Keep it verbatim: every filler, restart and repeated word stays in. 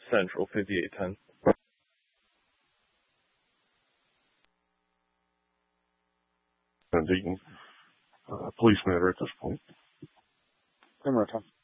Central, fifty-eight ten. And Dayton uh, police matter at this point. Hey, Marta.